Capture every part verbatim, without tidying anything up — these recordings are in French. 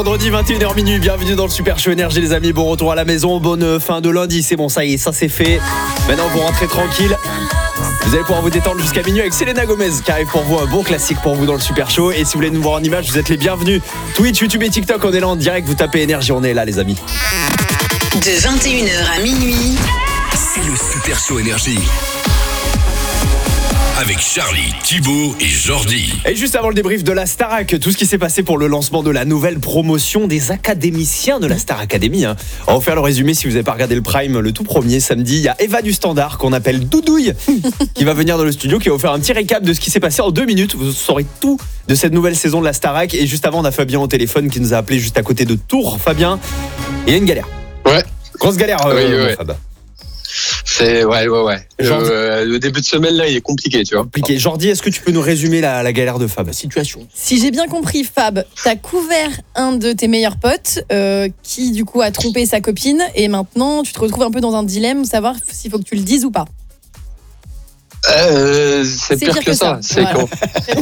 Vendredi vingt et une heures minuit, bienvenue dans le Super Show Énergie les amis, bon retour à la maison, bonne fin de lundi, c'est bon, ça y est, ça c'est fait. Maintenant vous rentrez tranquille, vous allez pouvoir vous détendre jusqu'à minuit avec Selena Gomez qui arrive pour vous, un bon classique pour vous dans le Super Show. Et si vous voulez nous voir en image, vous êtes les bienvenus. Twitch, YouTube et TikTok, on est là en direct, vous tapez Énergie, on est là les amis. De vingt et une heures à minuit, c'est le Super Show Énergie. Avec Charlie, Thibaut et Jordi. Et juste avant le débrief de la Starac, tout ce qui s'est passé pour le lancement de la nouvelle promotion des académiciens de la Star Academy. Hein. On va faire le résumé si vous n'avez pas regardé le Prime le tout premier samedi. Il y a Eva du Standard qu'on appelle Doudouille qui va venir dans le studio, qui va vous faire un petit récap de ce qui s'est passé en deux minutes. Vous saurez tout de cette nouvelle saison de la Starac. Et juste avant, on a Fabien au téléphone qui nous a appelé juste à côté de Tours. Fabien, il y a une galère. Ouais. Grosse galère, euh, oui, ouais. Fab. C'est ouais ouais ouais. Jordi... Euh, le début de semaine là, il est compliqué, tu vois. Compliqué. Jordi, est-ce que tu peux nous résumer la, la galère de Fab, la situation? Si j'ai bien compris, Fab, t'as couvert un de tes meilleurs potes euh, qui du coup a trompé sa copine et maintenant tu te retrouves un peu dans un dilemme, savoir s'il faut que tu le dises ou pas. Euh, c'est, c'est pire, pire que, que ça. ça. C'est voilà. Con.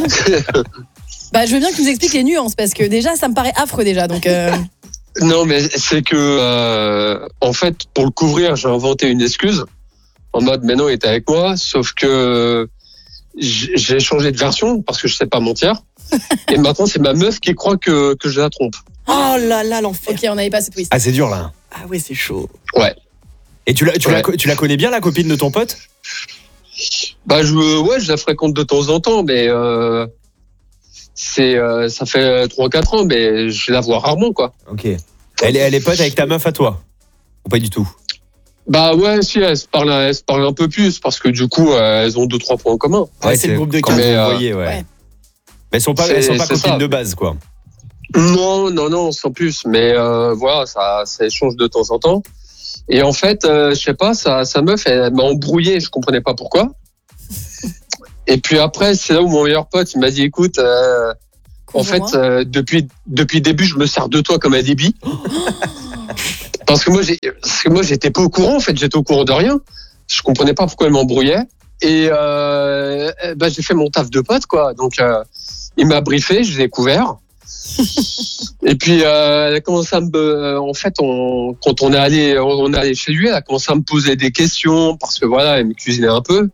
Bah, je veux bien que tu nous expliques les nuances parce que déjà ça me paraît affreux déjà donc. Euh... Non, mais c'est que, euh, en fait, pour le couvrir, j'ai inventé une excuse. En mode, mais non, il était avec moi. Sauf que j'ai changé de version parce que je sais pas mentir. Et maintenant, c'est ma meuf qui croit que, que je la trompe. Oh là là, l'enfer. Ok, on n'avait pas ce twist. Ah, c'est dur là. Ah ouais, c'est chaud. Ouais. Et tu la, tu, ouais. la, tu la connais bien, la copine de ton pote? Bah, je, ouais, je la fréquente de temps en temps, mais euh, c'est, euh, ça fait trois quatre ans, mais je la vois rarement, quoi. Ok. Elle est, elle est pote avec ta meuf à toi? Ou pas du tout? Bah ouais, si, elles se parlent, elles se parlent un peu plus, parce que du coup, euh, elles ont deux, trois points en commun. Ouais, ouais c'est, c'est le groupe de quatre, vous euh, voyez, ouais. ouais. Mais elles sont pas, elles sont pas copines ça. de base, quoi. Non, non, non, sans plus. Mais euh, voilà, ça, ça échange de temps en temps. Et en fait, euh, je sais pas, sa, sa meuf, elle, elle m'a embrouillé, je comprenais pas pourquoi. Et puis après, c'est là où mon meilleur pote, il m'a dit, écoute, euh, en fait, euh, depuis, depuis le début, je me sers de toi comme un débit. Parce que moi, j'ai, parce que moi, j'étais pas au courant, en fait, j'étais au courant de rien. Je comprenais pas pourquoi elle m'embrouillait. Et, euh, bah, j'ai fait mon taf de pote, quoi. Donc, euh, il m'a briefé, je l'ai couvert. Et puis, euh, elle a commencé à me, en fait, on, quand on est allé, on est allé chez lui, elle a commencé à me poser des questions parce que voilà, elle me cuisinait un peu.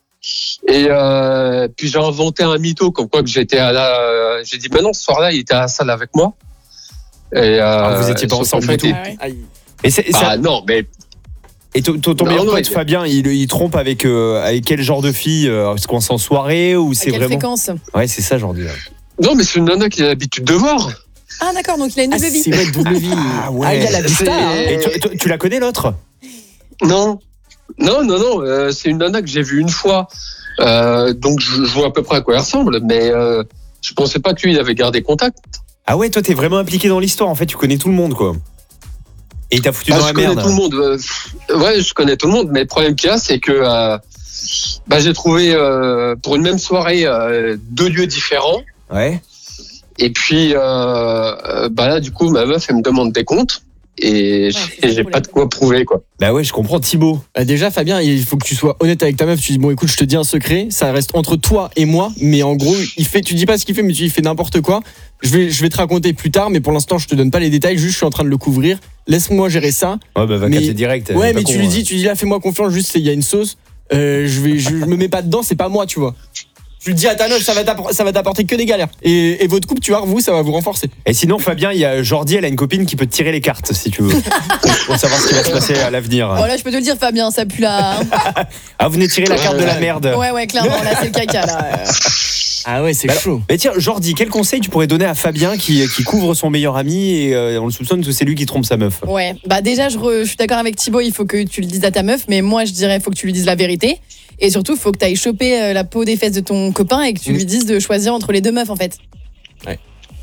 Et euh, puis j'ai inventé un mytho comme quoi que j'étais à la, j'ai dit mais non, ce soir-là, il était à la salle avec moi. Et euh, alors vous étiez pas ensemble du tout. Ah ouais. Et c'est, bah, ça... non, mais et ton, ton, ton meilleur pote il... Fabien, il, il trompe avec euh, avec quel genre de fille? Est-ce qu'on est en soirée ou c'est à quelle vraiment fréquence? Ouais, c'est ça, Jordi. Non, mais c'est une nana qui a l'habitude de voir. Ah d'accord, donc il a une double ah, vie. C'est vrai, double vie. Ah ouais. Ah, il a la vista. Hein. Et tu, tu, tu la connais l'autre? Non, non, non, non. Euh, c'est une nana que j'ai vue une fois. Euh, donc je, je vois à peu près à quoi elle ressemble, mais euh, je pensais pas que lui il avait gardé contact. Ah ouais, toi t'es vraiment impliqué dans l'histoire. En fait, tu connais tout le monde, quoi. Et il t'a foutu bah, dans la merde. Je connais tout le monde. Euh, ouais, je connais tout le monde, mais le problème qu'il y a, c'est que euh, bah, j'ai trouvé euh, pour une même soirée euh, deux lieux différents. Ouais. Et puis, euh, bah là, du coup, ma meuf, elle me demande des comptes. Et ouais, j'ai, j'ai pas de quoi prouver, quoi. Bah ouais, je comprends, Thibaut. Bah déjà, Fabien, il faut que tu sois honnête avec ta meuf. Tu dis, bon, écoute, je te dis un secret, ça reste entre toi et moi. Mais en gros, il fait, tu dis pas ce qu'il fait, mais tu dis, il fait n'importe quoi. Je vais, je vais te raconter plus tard, mais pour l'instant, je te donne pas les détails. Juste, je suis en train de le couvrir. Laisse-moi gérer ça. Ouais, bah va mais, capter direct. Ouais, mais tu lui dis, tu dis là, fais-moi confiance. Juste, il y a une sauce. Euh, je vais, je me mets pas dedans. C'est pas moi, tu vois. Je lui dis à ta meuf, ça va t'apporter, ça va t'apporter que des galères. Et, et votre couple, tu vois, vous, ça va vous renforcer. Et sinon, Fabien, il y a Jordi, elle a une copine qui peut te tirer les cartes, si tu veux. Pour savoir ce qui va se passer à l'avenir. Voilà, je peux te le dire, Fabien, ça pue là. Ah, vous venez tirer la carte de la merde. Ouais, ouais, clairement, là, c'est le caca, là. Ah ouais, c'est bah, chaud. Mais tiens, Jordi, quel conseil tu pourrais donner à Fabien qui, qui couvre son meilleur ami et euh, on le soupçonne que c'est lui qui trompe sa meuf? Ouais, bah déjà, je, re, je suis d'accord avec Thibaut, il faut que tu le dises à ta meuf, mais moi, je dirais, il faut que tu lui dises la vérité. Et surtout, il faut que tu ailles choper la peau des fesses de ton copain et que tu lui dises de choisir entre les deux meufs, en fait. Ouais.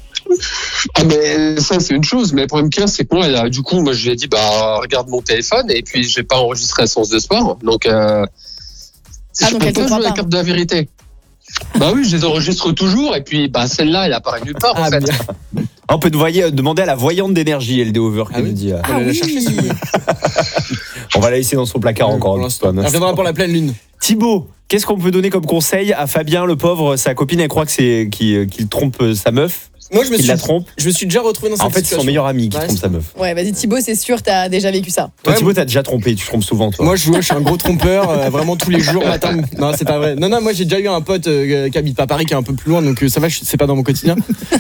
Ah, mais ça, c'est une chose. Mais le problème qu'il y a, c'est que moi, là, du coup, moi, je lui ai dit, bah, regarde mon téléphone. Et puis, j'ai pas enregistré la séance de sport. Donc, euh, ah, je donc peux elle pas te jouer croit la carte de la vérité. Bah oui, je les enregistre toujours. Et puis, bah, celle-là, elle apparaît nulle part, ah, en fait. On peut voyer, demander à la voyante d'énergie, L D Over, qui ah nous oui. dit. Ah oui. On va la laisser dans son placard ouais, encore. Pour l'instant. Elle reviendra pour la pleine lune. Thibaut, qu'est-ce qu'on peut donner comme conseil à Fabien, le pauvre? Sa copine, elle croit que c'est qu'il, qu'il trompe sa meuf. Moi, je me qui suis, la trompe. je me suis déjà retrouvé dans cette En fait, c'est situation. son meilleur ami qui Ouais, trompe c'est- sa meuf. Ouais, vas-y Thibaut, c'est sûr, t'as déjà vécu ça. Toi, Ouais, Thibaut, t'as déjà trompé, tu trompes souvent, toi. Moi, je, ouais, je suis un gros trompeur, euh, vraiment tous les jours, matin. Non, c'est pas vrai. Non, non, moi, j'ai déjà eu un pote euh, qui habite pas Paris, qui est un peu plus loin, donc euh, ça va, je- c'est pas dans mon quotidien.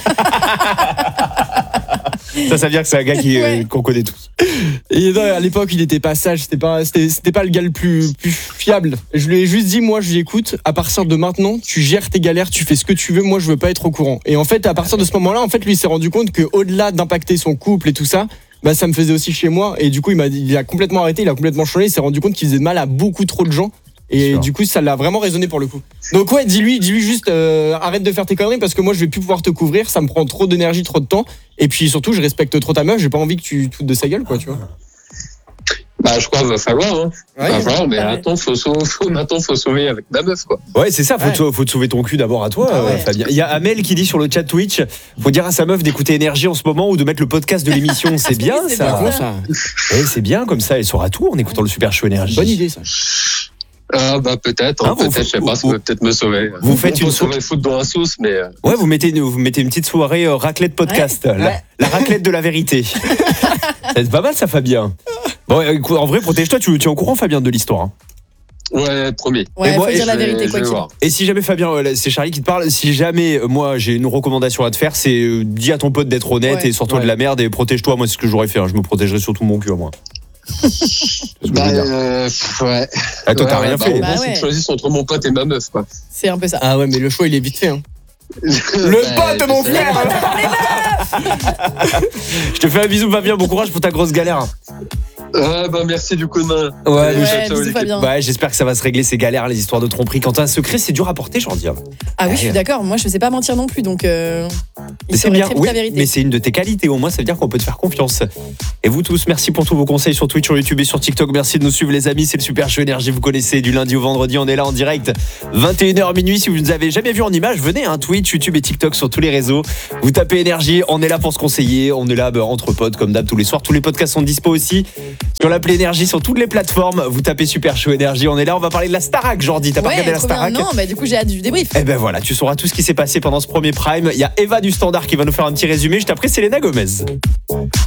Ça, ça veut dire que c'est un gars qui, euh, Ouais. qu'on connaît tous. Et non, à l'époque, il était pas sage, c'était pas, c'était, c'était pas le gars le plus, plus fiable. Je lui ai juste dit, moi, je lui écoute, à partir de maintenant, tu gères tes galères, tu fais ce que tu veux, moi, je veux pas être au courant. Et en fait, à partir de ce moment-là, en fait, lui, il s'est rendu compte que au-delà d'impacter son couple et tout ça, bah, ça me faisait aussi chez moi. Et du coup, il m'a dit, il a complètement arrêté, il a complètement changé, il s'est rendu compte qu'il faisait mal à beaucoup trop de gens. Et Sûr. du coup, ça l'a vraiment résonné pour le coup. Donc ouais, dis-lui, dis-lui juste, euh, arrête de faire tes conneries parce que moi, je vais plus pouvoir te couvrir, ça me prend trop d'énergie, trop de temps. Et puis surtout, je respecte trop ta meuf, j'ai pas envie que tu te foutes de sa gueule, quoi, tu vois. Bah, je crois qu'il va falloir. Hein. Ouais. va falloir, mais Ouais. attends, faut sauver, faut, maintenant, faut sauver avec ma meuf, quoi. Ouais, c'est ça, faut, Ouais. te, faut te sauver ton cul d'abord à toi, Ah ouais. euh, Fabien. Il y a Amel qui dit sur le chat Twitch, faut dire à sa meuf d'écouter Énergie en ce moment ou de mettre le podcast de l'émission. C'est bien, c'est ça. bien Bon, ça, Ouais, c'est bien, comme ça, elle saura tout en écoutant le Super Show Énergie. bonne idée, ça. Ah, bah, peut-être, hein, Ah, vous- peut-être, je sais vous- pas, ça vous- peut peut-être me sauver. vous faites On peut une sauver le foot dans la sauce, mais. euh, Ouais, vous mettez, une, vous mettez une petite soirée euh, raclette podcast. La, Ouais. la raclette de la vérité. C'est pas mal, ça, Fabien. Bon, écoute, en vrai, protège-toi, tu, tu es au courant, Fabien, de l'histoire. Hein. Ouais, promis. Ouais, Et faut moi, dire et la je vais- vérité, je quoi vais qu'il. voir. Et si jamais, Fabien, euh, c'est Charlie qui te parle, si jamais, euh, moi, j'ai une recommandation à te faire, c'est euh, dis à ton pote d'être honnête Ouais. et sors-toi Ouais. de la merde et protège-toi. Moi, c'est ce que j'aurais fait. hein. Je me protégerais surtout mon cul à moi. C'est ce que je Bah, veux dire. euh, pff, ouais. Ah, toi, t'as Ouais, rien bah, fait. au Bah moins, faut ouais. que je choisisse entre mon pote et ma meuf, quoi. C'est un peu ça. Ah ouais, mais le choix, il est vite fait, hein. Le pote de mon frère. Je te fais un bisou, Fabien. Bon courage pour ta grosse galère. Ah, bah, merci du coup de main. Ouais, Ouais, ciao, ciao, bisous, l'équipe. Fabien. Ouais, j'espère que ça va se régler ces galères, les histoires de tromperie. Quand t'as un secret, c'est dur à porter, j'en dis. Ah oui, je suis d'accord. Moi, je sais pas mentir non plus, donc euh, Mais il c'est saurait bien, très vite oui, la vérité. mais c'est une de tes qualités. Au moins, ça veut dire qu'on peut te faire confiance. Et vous tous, merci pour tous vos conseils sur Twitch, sur YouTube et sur TikTok. Merci de nous suivre, les amis. C'est le Super Show Énergie. Vous connaissez, du lundi au vendredi, on est là en direct. vingt et une heures minuit. Si vous ne nous avez jamais vu en image, venez, hein, Twitch, YouTube et TikTok sur tous les réseaux. Vous tapez Énergie. On est là pour se conseiller. On est là bah, entre potes, comme d'hab, tous les soirs. Tous les podcasts sont dispo aussi sur l'appli Énergie, sur toutes les plateformes. Vous tapez Super Show Énergie. On est là. On va parler de la Starac, Jordi. T'as pas Ouais, regardé la trop bien. Starac? Non, bah du coup, j'ai hâte du débrief. Eh ben voilà, tu sauras tout ce qui s'est passé pendant ce premier prime. Il y a Eva du Standard qui va nous faire un petit résumé. Juste après, c'est Selena Gomez.